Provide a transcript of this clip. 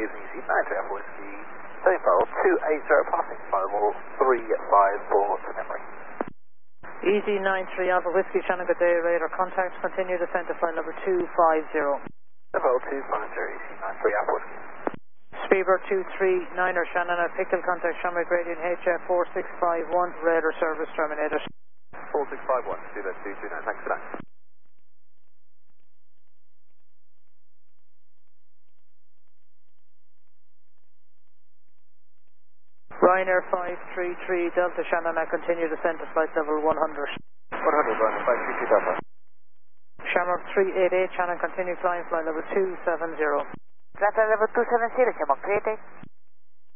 evening, Easy 93 Alpha Whiskey, Tony 280, passing final 354 to memory. Easy 93 Alpha Whiskey, Shannon, good day, radar contact, continue descent to flight number 250. Level 250, Easy 93 Alpha Whiskey. Speedbird 239er, Shannon at Pickle, contact Shamrock Gradient HF 4651, radar service terminated. 4651, do that 229, thanks for that. Ryanair 533 Delta, Shannon at continue descent to flight level 100. 100, Ryanair 533 Delta. Shamrock 388, Shannon continue flying flight level 270. Flight level 270, Shamrock 388.